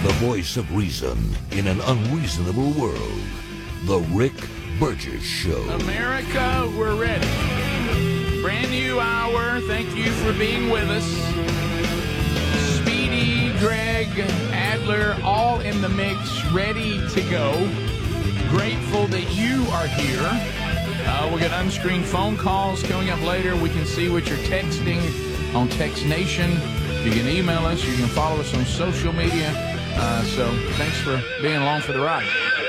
The voice of reason in an unreasonable world. The Rick Burgess Show. America, we're ready. Brand new hour. Thank you for being with us. Speedy, Greg, Adler, all in the mix, ready to go. Grateful that you are here. We'll get unscreened phone calls coming up later. We can see what you're texting on Text Nation. You can email us. You can follow us on social media. So thanks for being along for the ride.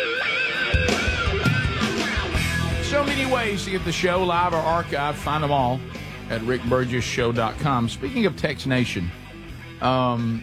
So many ways to get the show live or archived. Find them all at rickburgessshow.com. Speaking of Text Nation, some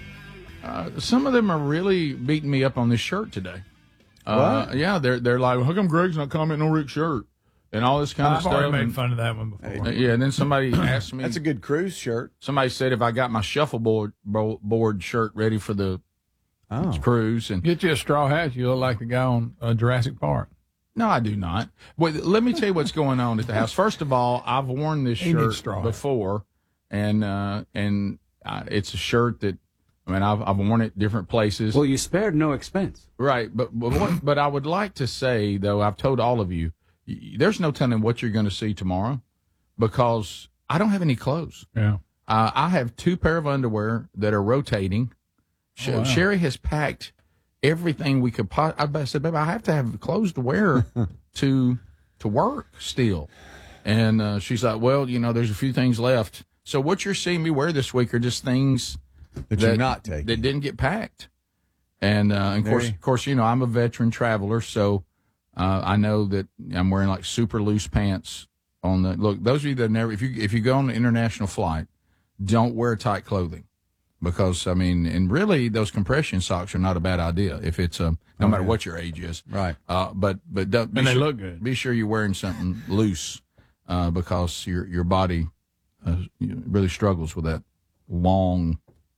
of them are really beating me up on this shirt today. What? Yeah, they're like, how come Greg's not commenting on Rick's shirt? And all this kind of stuff. I've already made fun of that one before. Yeah, and then somebody asked me. That's a good cruise shirt. Somebody said if I got my shuffleboard board shirt ready for the cruise. And Get you a straw hat, you look like the guy on Jurassic Park. no, I do not. Well, let me tell you what's going on at the house. First of all, I've worn this He needs shirt straw. before, and it's a shirt that I've worn it different places. Well, you spared no expense. Right, but I would like to say though, I've told all of you, there's no telling what you're going to see tomorrow because I don't have any clothes. Yeah. I have 2 pair of underwear that are rotating. Oh, wow. Sherry has packed everything we could. I said, baby, I have to have clothes to wear to work still. And she's like, well, there's a few things left. So what you're seeing me wear this week are just things That you're not taking. that didn't get packed. And of course, I'm a veteran traveler, so I know that I'm wearing like super loose pants on the look. Those of you that never, if you go on an international flight, don't wear tight clothing because and really those compression socks are not a bad idea if it's no matter what your age is. Right. But don't, And they look good. Be sure you're wearing something loose because your body really struggles with that long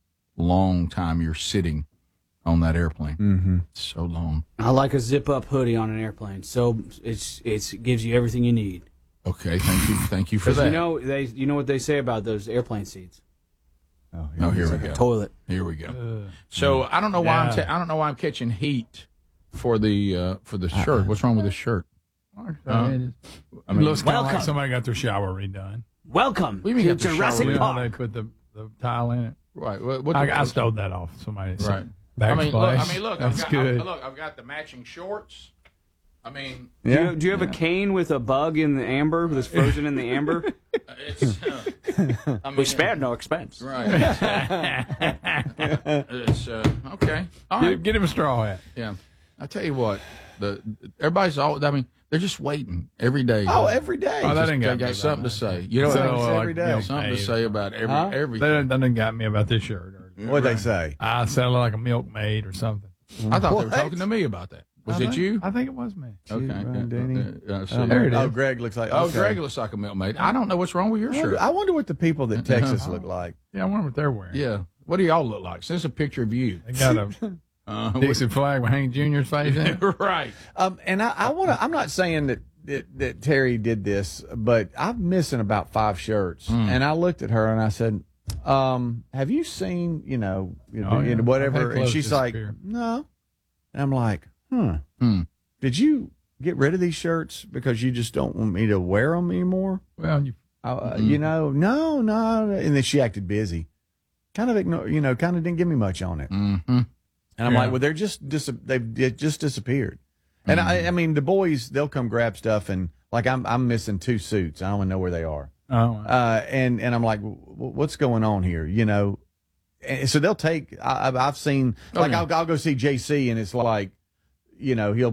time you're sitting on that airplane. Mm-hmm. So long. I like a zip-up hoodie on an airplane, so it gives you everything you need. Okay, thank you for 'Cause that. you know what they say about those airplane seats. Oh, here we go. Toilet. Here we go. So I don't know why I don't know why I'm catching heat for the shirt. What's wrong with this shirt? It looks kind of like somebody got their shower redone. Welcome What do you mean to got the Jurassic shower You know, Park. they put the tile in it. Right. I stole that off somebody. Right. Backsplash. Look. That's good. I've got the matching shorts. Yeah. Do you have a cane with a bug in the amber that's frozen in the amber? It's. We spared no expense. Right. It's okay. All right. Get him a straw hat. Yeah. I tell you what, everybody's all. They're just waiting every day. Oh, every day. Oh, that ain't They got got me something to about say. that. You know what Something I to mean? say every day. Something to say about everything. That done got me about this shirt. What'd they say? I sounded like a milkmaid or something. I thought they were What? talking to me about that. Was it you? I think it was me. Okay. Ryan Denny. So There it is. Oh, Greg looks like. Oh, okay. Greg looks like a milkmaid. I don't know what's wrong with your shirt. I wonder what the people that Texas look like. Yeah, I wonder what they're wearing. Yeah. What do y'all look like? Send us a picture of you. They got a Dixie flag with Hank Jr.'s face in it. Right. And I want to. I'm not saying that Terry did this, but I'm missing about 5 shirts. And I looked at her and I said, "Have you seen yeah. whatever?" I've had And clothes she's like, disappear. "No." And I'm like, Did you get rid of these shirts because you just don't want me to wear them anymore? Well, No. And then she acted busy. Kind of kind of didn't give me much on it. Mm-hmm. And I'm like, well, they've just disappeared. And I mean, the boys, they'll come grab stuff, and like I'm missing 2 suits. I don't even know where they are. And I'm like, what's going on here? And so they'll take. I've seen I'll go see JC, and it's like, he'll